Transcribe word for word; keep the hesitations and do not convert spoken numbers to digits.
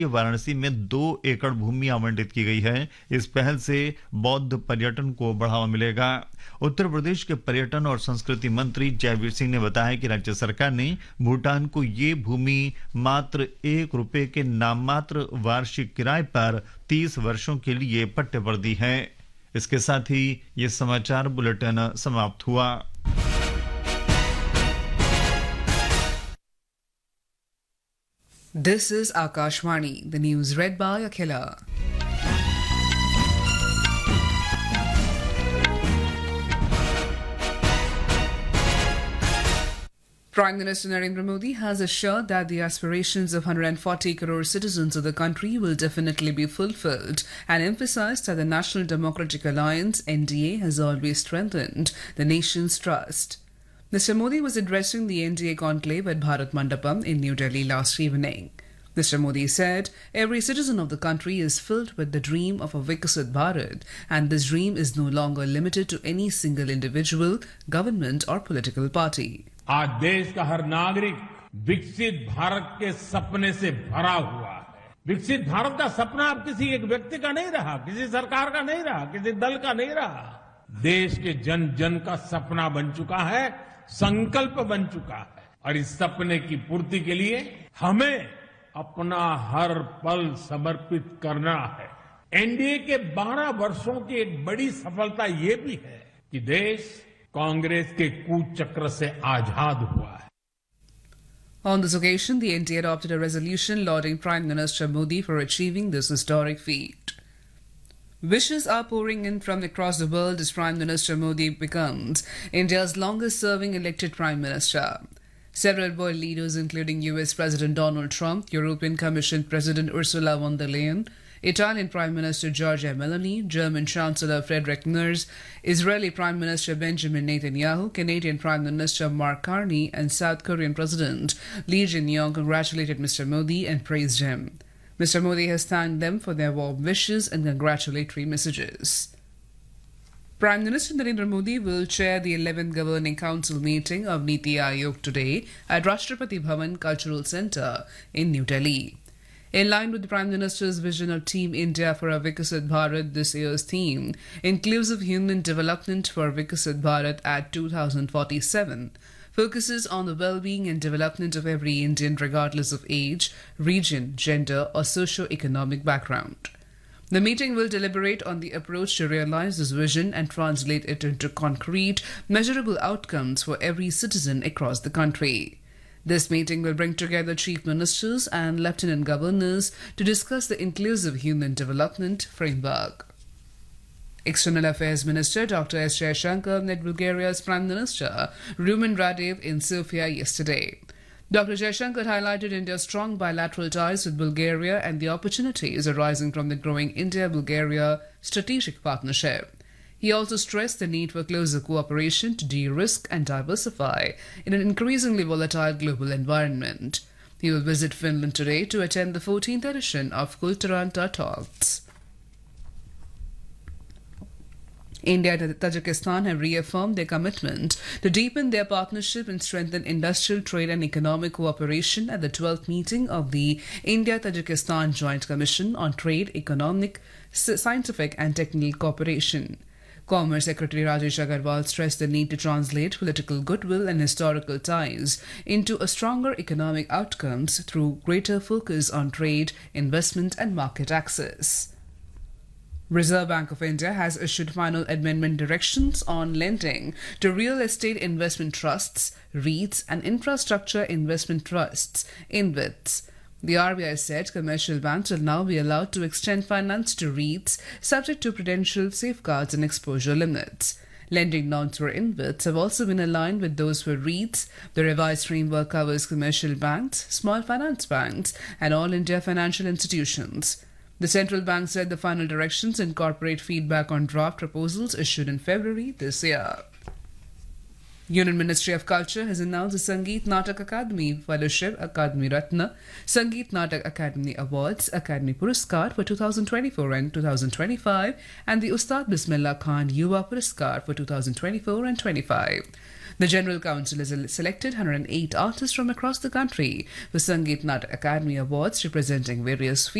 वाराणसी में दो एकड़ भूमि आवंटित की गई है। इस पहल से बौद्ध पर्यटन को बढ़ावा मिलेगा। उत्तर प्रदेश के पर्यटन और संस्कृति मंत्री जयवीर सिंह ने बताया कि राज्य सरकार ने भूटान को ये भूमि मात्र एक रुपए के नाममात्र वार्षिक किराए पर तीस वर्षों के लिए पट्टे पर दी है। इसके साथ ही ये समाचार बुलेटिन समाप्त हुआ। This is Akashvani, the news read by Akhila. Prime Minister Narendra Modi has assured that the aspirations of one hundred forty crore citizens of the country will definitely be fulfilled and emphasized that the National Democratic Alliance N D A has always strengthened the nation's trust. Mister Modi was addressing the N D A conclave at Bharat Mandapam in New Delhi last evening. Mister Modi said, every citizen of the country is filled with the dream of a Viksit Bharat, and this dream is no longer limited to any single individual, government or political party. आज देश का हर नागरिक विकसित भारत के सपने से भरा हुआ है। विकसित भारत का सपना अब किसी एक व्यक्ति का नहीं रहा, किसी सरकार का नहीं रहा, किसी दल का नहीं रहा। देश के जन जन का सपना बन चुका है, संकल्प बन चुका है, और इस सपने की पूर्ति के लिए हमें अपना हर पल समर्पित करना है। एनडीए के बारह वर्षों की एक बड़ी सफलता ये भी है कि देश कांग्रेस के कूचक्र से आजाद हुआ है। On this occasion, the N D A adopted a resolution lauding Prime Minister Modi for achieving this historic feat. Wishes are pouring in from across the world as Prime Minister Modi becomes India's longest-serving elected Prime Minister. Several world leaders, including U S President Donald Trump, European Commission President Ursula von der Leyen, Italian Prime Minister Giorgia Meloni, German Chancellor Friedrich Merz, Israeli Prime Minister Benjamin Netanyahu, Canadian Prime Minister Mark Carney, and South Korean President Lee Jae-myung congratulated Mister Modi and praised him. Mister Modi has thanked them for their warm wishes and congratulatory messages. Prime Minister Narendra Modi will chair the eleventh Governing Council meeting of Niti Aayog today at Rashtrapati Bhavan Cultural Centre in New Delhi. In line with the Prime Minister's vision of Team India for a Viksit Bharat, this year's theme, Inclusive Human Development for Viksit Bharat at two thousand forty-seven, focuses on the well-being and development of every Indian regardless of age, region, gender or socio-economic background. The meeting will deliberate on the approach to realize this vision and translate it into concrete, measurable outcomes for every citizen across the country. This meeting will bring together chief ministers and lieutenant governors to discuss the inclusive human development framework. External Affairs Minister Doctor S. Jaishankar met Bulgaria's Prime Minister Rumen Radev in Sofia yesterday. Doctor Jaishankar highlighted India's strong bilateral ties with Bulgaria and the opportunities arising from the growing India-Bulgaria strategic partnership. He also stressed the need for closer cooperation to de-risk and diversify in an increasingly volatile global environment. He will visit Finland today to attend the fourteenth edition of Kulturanta Talks. India and Tajikistan have reaffirmed their commitment to deepen their partnership and strengthen industrial, trade and economic cooperation at the twelfth meeting of the India-Tajikistan Joint Commission on Trade, Economic, Scientific and Technical Cooperation. Commerce Secretary Rajesh Agarwal stressed the need to translate political goodwill and historical ties into a stronger economic outcomes through greater focus on trade, investment and market access. Reserve Bank of India has issued final amendment directions on lending to real estate investment trusts, REITs and infrastructure investment trusts, I N V I Ts. The R B I said commercial banks will now be allowed to extend finance to REITs subject to prudential safeguards and exposure limits. Lending norms for I N V I Ts have also been aligned with those for REITs. The revised framework covers commercial banks, small finance banks and all India financial institutions. The central bank said the final directions incorporate feedback on draft proposals issued in February this year. Union Ministry of Culture has announced the Sangeet Natak Academy Fellowship, Akademi Ratna, Sangeet Natak Academy Awards, Academy Puraskar for two thousand twenty-four and two thousand twenty-five, and the Ustad Bismillah Khan Yuva Puraskar for two thousand twenty-four and twenty-five. The General Council has selected one hundred eight artists from across the country for Sangeet Natak Academy Awards representing various